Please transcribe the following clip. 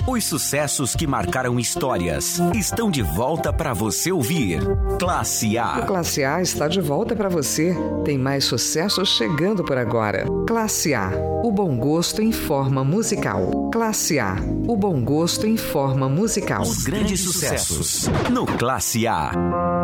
Os sucessos que marcaram histórias estão de volta para você ouvir. Classe A. O Classe A está de volta para você. Tem mais sucessos chegando por agora. Classe A. O bom gosto em forma musical. Classe A. O bom gosto em forma musical. Os grandes sucessos no Classe A.